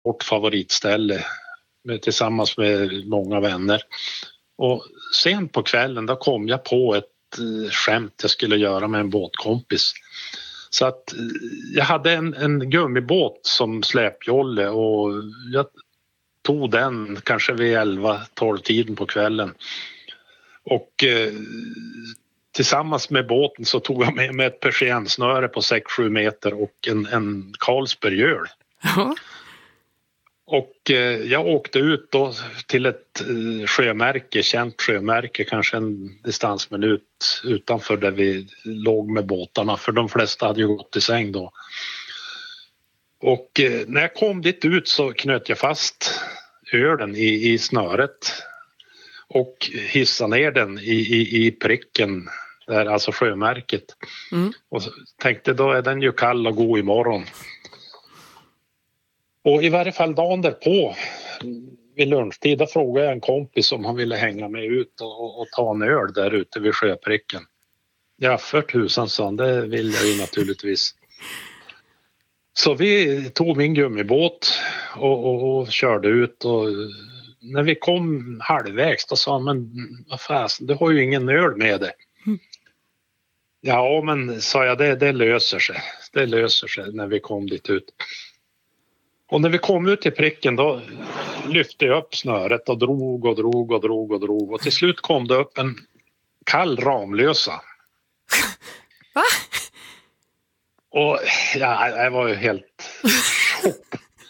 vårt favoritställe tillsammans med många vänner. Och sen på kvällen då kom jag på ett skämt jag skulle göra med en båtkompis. Så att jag hade en gummibåt som släpjolle och jag tog den kanske vid 11-12 tiden på kvällen. Och tillsammans med båten så tog jag med mig ett persiennsnöre på 6-7 meter och en Carlsbergöl. Ja. Och jag åkte ut då till ett sjömärke, känt sjömärke, kanske en distansminut utanför där vi låg med båtarna, för de flesta hade ju gått i säng då. Och när jag kom dit ut så knöt jag fast ölen i snöret och hissade ner den i pricken där, alltså sjömärket. Och tänkte då är den ju kall och god imorgon. Och i varje fall dagen därpå vid lunchtid då frågade jag en kompis om han ville hänga med ut och ta en öl där ute vid sjöpricken. Ja, för tusan, sa han, det vill jag ju naturligtvis. Så vi tog min gummibåt och körde ut, och när vi kom halvvägs då sa han, men vad fasen, du har ju ingen öl med dig. Ja, men sa jag, det löser sig. Det löser sig när vi kom dit ut. Och när vi kom ut till pricken då lyfte jag upp snöret och drog. Och till slut kom det upp en kall Ramlösa. Va? Och ja, jag var ju helt chock.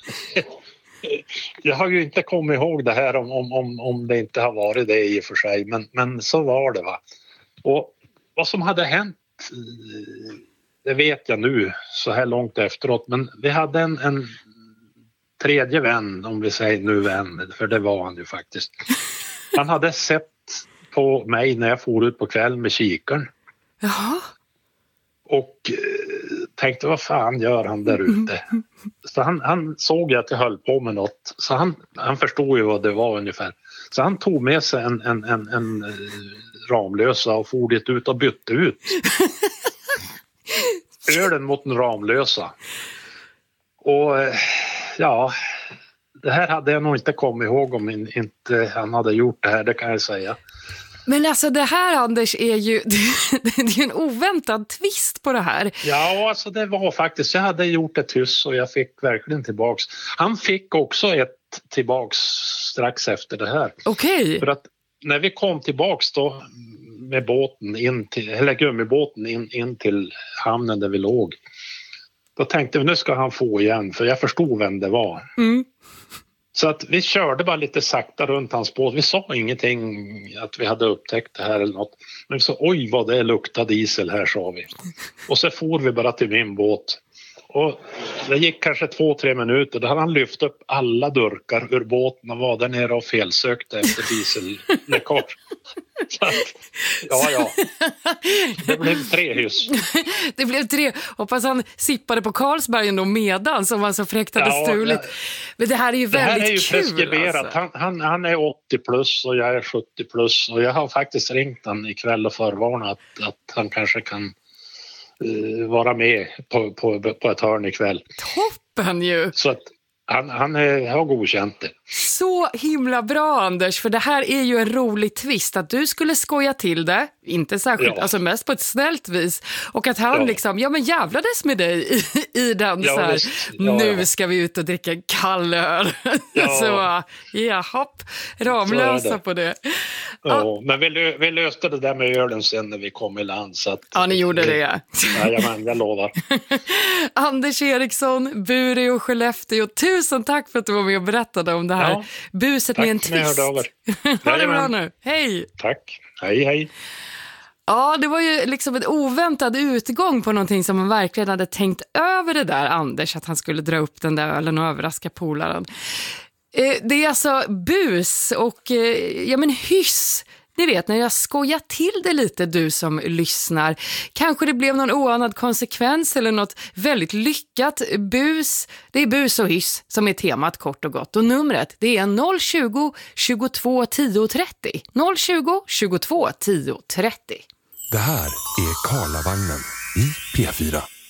Jag har ju inte kommit ihåg det här om det inte har varit det i och för sig. Men så var det, va. Och vad som hade hänt, det vet jag nu så här långt efteråt. Men vi hade en tredje vän, om vi säger nu vän, för det var han ju faktiskt. Han hade sett på mig när jag for ut på kvällen med kikaren. Jaha. Och tänkte, vad fan gör han där ute? Så han såg att jag höll på med något. Så han förstod ju vad det var ungefär. Så han tog med sig en Ramlösa och for dit ut och bytte ut ölen mot en Ramlösa. Och ja, det här hade jag nog inte kommit ihåg om inte han hade gjort det här, det kan jag säga. Men alltså det här, Anders, är ju det är en oväntad twist på det här. Ja, alltså det var faktiskt, jag hade gjort ett hyss och jag fick verkligen tillbaks. Han fick också ett tillbaks strax efter det här. Okej. För att när vi kom tillbaks då med båten eller gummibåten in till hamnen där vi låg, då tänkte vi, nu ska han få igen, för jag förstod vem det var. Så att vi körde bara lite sakta runt hans båt. Vi sa ingenting att vi hade upptäckt det här eller något. Men vi sa, oj vad det luktar diesel här, sa vi. Och så for vi bara till min båt. Och det gick kanske 2-3 minuter. Då hade han lyft upp alla durkar ur båten och var där nere och felsökte efter dieselläckage. Så att, ja. Det blev 3 hyss. Det blev 3. Hoppas han sippade på Carlsbergen då medan, som var så fräckt hade stulit. Men det här är ju väldigt kul. Det här är ju preskriberat. Alltså. Han är 80 plus och jag är 70 plus. Och jag har faktiskt ringt han ikväll och förvarnat att han kanske kan vara med på ett hörn ikväll. Toppen ju! Så att han har godkänt det. Så himla bra, Anders, för det här är ju en rolig twist att du skulle skoja till det, inte särskilt, alltså mest på ett snällt vis, och att han liksom, men jävlades med dig i den så här, nu ska vi ut och dricka en kall öl. Så, hopp, Ramlösa på det. Ja, men vi löste det där med ölen sen när vi kom i land. Så att, ja, ni gjorde det. Jajamän, jag lovar. Anders Eriksson, Bure och Skellefteå, tusen tack för att du var med och berättade om det här buset med en twist. Ha det bra nu. Hej! Tack. Hej. Ja, det var ju liksom en oväntad utgång på någonting som man verkligen hade tänkt över det där, Anders, att han skulle dra upp den där ölen och överraska polaren. Det är alltså bus och hyss. Ni vet, när jag skojar till det lite, du som lyssnar. Kanske det blev någon oanad konsekvens eller något väldigt lyckat bus. Det är bus och hyss som är temat, kort och gott. Och numret, det är 020 22 10 30. 020 22 10 30. Det här är Karlavagnen i P4.